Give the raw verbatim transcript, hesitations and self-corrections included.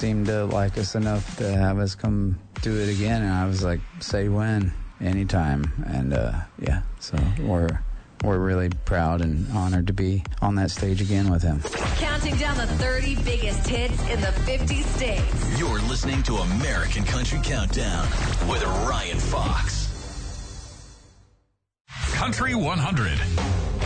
seemed to like us enough to have us come do it again. And I was like, say when, anytime. And uh, yeah, so we're we're really proud and honored to be on that stage again with him. Counting down the thirty biggest hits in the fifty states. You're listening to American Country Countdown with Ryan Fox. Country one hundred.